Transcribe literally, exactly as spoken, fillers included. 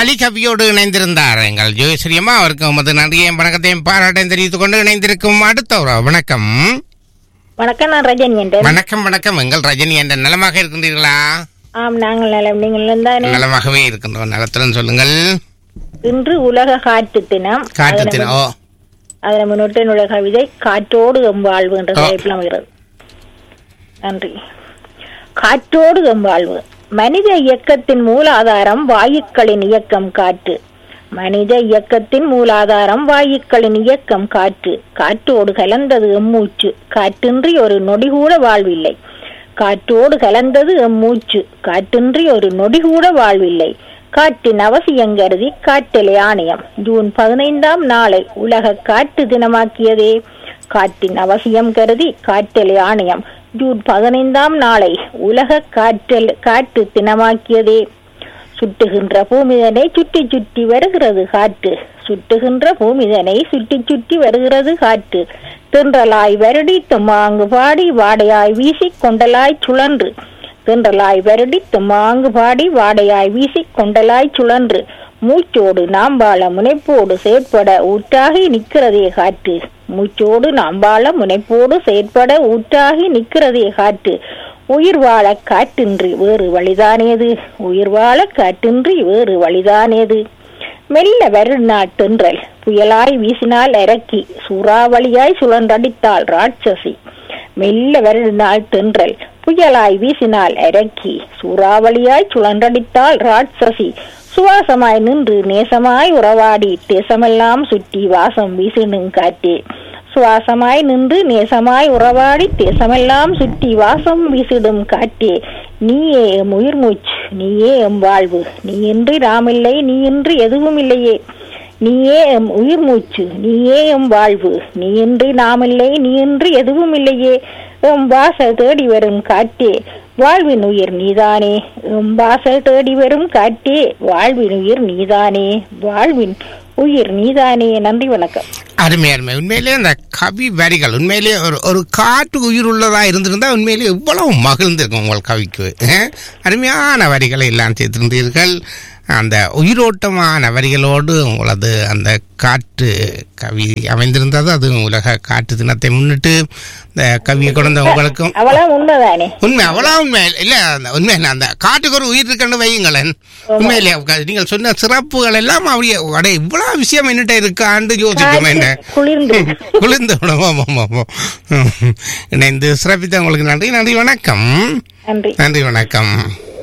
வழிகவியோடு இணைந்திருந்தார் எங்கள் ஜோதிஸ்ரீயம்மா. அவருக்கு உமது நன்றியையும் வணக்கத்தையும் பாராட்டையும் தெரிவித்துக் கொண்டு இணைந்திருக்கும் அடுத்த ஒரு வணக்கம். வணக்கம், நான் ரஜினி என்றேன். வணக்கம் வணக்கம். எங்கள் ரஜினி என்ற நலமாக இருக்கின்றீர்களா? ஆம், நாங்கள் நலம். நீங்கள் நலமாகவே இருக்கின்றோம். நலத்துடன் சொல்லுங்கள். இன்று உலக காற்று தினம். காற்று தினம். ஓ, அதில் முன்னோட்டு என்னுடைய கவிதை காற்றோடு எம்பாழ்வு என்ற தலைப்பில் அமைகிறது. நன்றி. காற்றோடு எம்பாழ்வு. மனித இயக்கத்தின் மூலாதாரம் வாயுக்களின் இயக்கம் காற்று. மனித இயக்கத்தின் மூலாதாரம் வாயுக்களின் இயக்கம் காற்று. காற்றோடு கலந்தது எம்மூச்சு. காற்றின்றி ஒரு நொடி கூட வாழ்வில்லை. காற்றோடு கலந்தது எம்மூச்சு. காற்றின்றி ஒரு நொடி கூட வாழ்வில்லை. காற்றின் அவசியம் கருதி காற்றலை ஆணையம் ஜூன் பதினைந்தாம் நாளை உலக காற்று தினமாக்கியதே. காற்றின் அவசியம் கருதி காற்றலை ஆணையம் ஜூன் பதினைந்தாம் நாளை உலக காற்றல் காற்று தினமாக்கியதே. சுட்டுகின்ற பூமிதனை சுற்றி சுற்றி வருகிறது காற்று. சுட்டுகின்ற பூமிதனை சுற்றி சுற்றி வருகிறது காற்று. தென்றலாய் வருடி தும்மாங்கு பாடி வாடையாய் வீசி கொண்டலாய் சுழன்று. தென்றலாய் வருடி தும்மாங்கு பாடி வாடையாய் வீசி கொண்டலாய் சுழன்று. மூச்சோடு நாம் வாழ முனைப்போடு செயற்பட ஊற்றாகி நிற்கிறதே காற்று. மூச்சோடு நாம் வாழ முனைப்போடு செயற்பட ஊற்றாகி நிற்கிறதே காற்று. உயிர் வாழ காற்றின்றி வேறு வழிதானேது. உயிர் வாழ காற்றின்றி வேறு வழிதானேது. மெல்ல வருநாள் தென்றல் புயலாய் வீசினால் இறக்கி சூறாவளியாய் சுழன்றடித்தாள் ராட்சசி. மெல்ல வருநாள் தென்றல் புயலாய் வீசினால் இறக்கி சூறாவளியாய் சுழன்றடித்தாள் ராட்சசி. சுவாசமாய் நின்று நேசமாய் உறவாடி தேசமெல்லாம் சுற்றி வாசம் வீசினும் காற்றே. சுவாசமாய் நின்று நேசமாய் உறவாடி தேசமெல்லாம் சுற்றி வாசம் வீசிடும் காற்றே. நீயே எம் உயிர் மூச்சு, நீயே எம் வாழ்வு. நீ இன்றி நாமில்லை, நீ இன்றி எதுவும் இல்லையே. நீயே எம் உயிர் மூச்சு, நீயே எம் வாழ்வு. நீ இன்றி நாமில்லை, நீ இன்றி எதுவும் இல்லையே. எம் வாசல் தேடி வரும் காற்றே, வாழ்வின் உயிர் நீதானே. எம் வாசல் தேடி வரும் காற்றே, வாழ்வின் உயிர் நீதானே. வாழ்வின் உயிர் நீதானே. நன்றி, வணக்கம். அருமை அருமை. உண்மையிலேயே அந்த கவி வரிகள் உண்மையிலேயே ஒரு ஒரு காற்று உயிர் உள்ளதா இருந்திருந்தா உண்மையிலேயே எவ்வளவு மகிழ்ந்திருக்கும் உங்கள் கவிக்கு. அருமையான வரிகளை எல்லாம் சேர்த்திருந்தீர்கள். அந்த உயிரோட்டமான வரிகளோடு உங்களது அந்த காற்று கவி அமைந்திருந்தது. அது உலக காற்று தினத்தை முன்னிட்டு இந்த கவியை கொண்ட உங்களுக்கும் உண்மைதானே. உண்மை அவ்வளோ உண்மை இல்லை. உண்மை அந்த காட்டுக்கு ஒரு உயிர் இருக்குன்னு வையுங்களேன். உண்மையிலே நீங்கள் சொன்ன சிறப்புகள் எல்லாம் அப்படியே அடே இவ்வளோ விஷயம் என்னட்ட இருக்கான்னு யோசிக்கும். என்ன குளிர்ந்து இணைந்து சிறப்பித்த உங்களுக்கு நன்றி. நன்றி, வணக்கம். நன்றி, நன்றி, வணக்கம்.